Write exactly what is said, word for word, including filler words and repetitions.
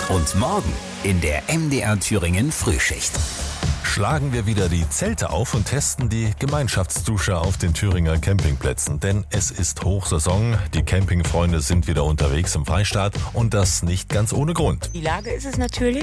Und morgen in der M D R Thüringen Frühschicht. Schlagen wir wieder die Zelte auf und testen die Gemeinschaftsdusche auf den Thüringer Campingplätzen. Denn es ist Hochsaison, die Campingfreunde sind wieder unterwegs im Freistaat und das nicht ganz ohne Grund. Die Lage ist es natürlich.